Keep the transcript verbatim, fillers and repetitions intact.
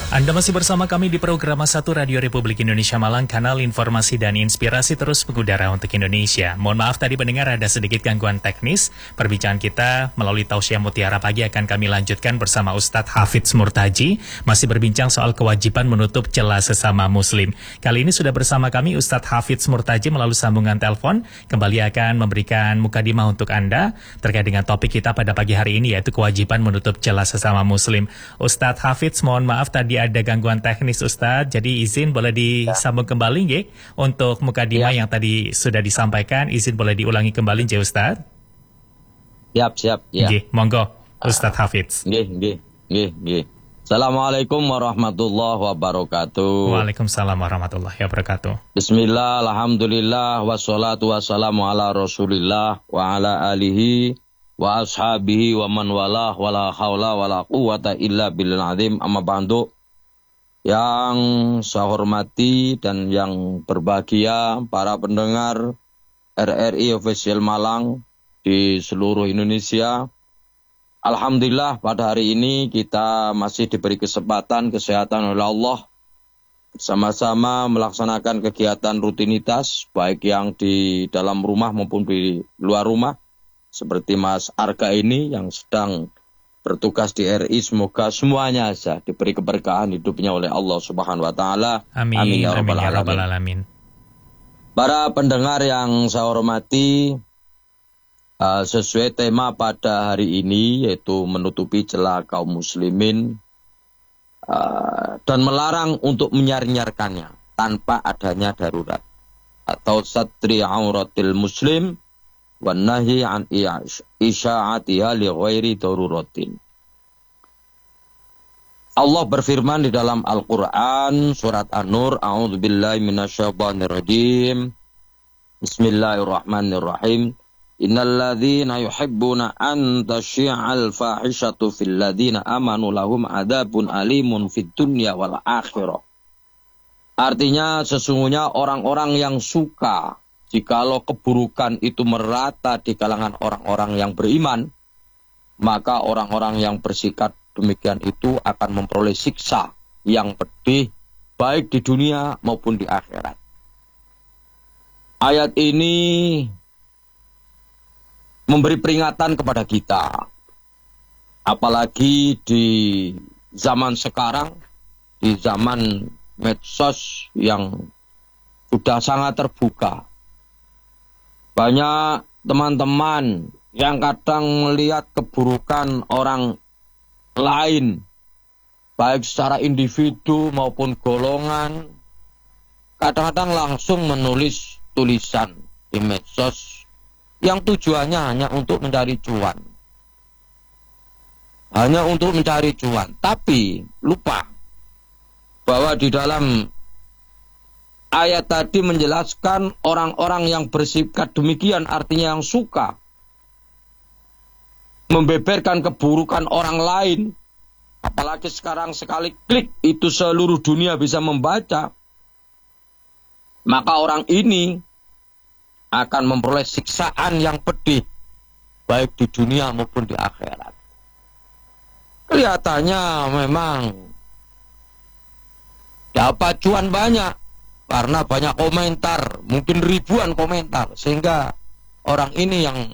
Anda masih bersama kami di program satu Radio Republik Indonesia Malang, kanal informasi dan inspirasi terus mengudara untuk Indonesia. Mohon maaf tadi pendengar ada sedikit gangguan teknis. Perbincangan kita melalui Tausiah Mutiara Pagi akan kami lanjutkan bersama Ustadz Hafidz Murtaji, masih berbincang soal kewajiban menutup celah sesama muslim. Kali ini sudah bersama kami Ustadz Hafidz Murtaji melalui sambungan telepon, kembali akan memberikan mukadimah untuk Anda terkait dengan topik kita pada pagi hari ini, yaitu kewajiban menutup celah sesama muslim. Ustadz Hafidz, mohon maaf tadi ada gangguan teknis Ustadz, jadi izin boleh disambung kembali nggih untuk mukadimah ya, yang tadi sudah disampaikan, izin boleh diulangi kembali nggih Ustadz? Siap, siap, ya. Nggih, monggo Ustadz Hafidz. Nggih, nggih, nggih, nggih. Assalamualaikum warahmatullahi wabarakatuh. Waalaikumsalam warahmatullahi wabarakatuh. Bismillah, alhamdulillah, wassalatu wassalamu ala rasulillah wa ala alihi wa ashabihi wa man walah wa la hawla wa la quwata illa billahil azim, amma ba'du. Yang saya hormati dan yang berbahagia para pendengar R R I Official Malang di seluruh Indonesia. Alhamdulillah pada hari ini kita masih diberi kesempatan, kesehatan oleh Allah, sama-sama melaksanakan kegiatan rutinitas baik yang di dalam rumah maupun di luar rumah. Seperti Mas Arga ini yang sedang bertugas di R I, semoga semuanya saja diberi keberkahan hidupnya oleh Allah Subhanahu wa taala. Amin. Amin ya rabbal alamin. alamin. Para pendengar yang saya hormati, uh, sesuai tema pada hari ini yaitu menutupi celah kaum muslimin uh, dan melarang untuk menyar-nyarkannya tanpa adanya darurat, atau satri auratil muslim wan nahi an isya'atiha li ghairi daruratin. Allah berfirman di dalam Al-Qur'an surat An-Nur, a'udzubillahi minasyaitonir rajim. Bismillahirrahmanirrahim. Innal ladzina yuhibbuna an tasyi'al fahishatu fil ladzina amanu lahum adzabun alimun fid dunya wal akhirah. Artinya sesungguhnya orang-orang yang suka jikalau keburukan itu merata di kalangan orang-orang yang beriman, maka orang-orang yang bersikap demikian itu akan memperoleh siksa yang pedih baik di dunia maupun di akhirat. Ayat ini memberi peringatan kepada kita, apalagi di zaman sekarang, di zaman medsos yang sudah sangat terbuka. Banyak teman-teman yang kadang melihat keburukan orang lain, baik secara individu maupun golongan, kadang-kadang langsung menulis tulisan di medsos yang tujuannya hanya untuk mencari cuan. Hanya untuk mencari cuan. Tapi lupa bahwa di dalam ayat tadi menjelaskan orang-orang yang bersikap demikian, artinya yang suka membeberkan keburukan orang lain, apalagi sekarang sekali klik itu seluruh dunia bisa membaca, maka orang ini akan memperoleh siksaan yang pedih baik di dunia maupun di akhirat. Kelihatannya memang dapat cuan banyak karena banyak komentar, mungkin ribuan komentar, sehingga orang ini yang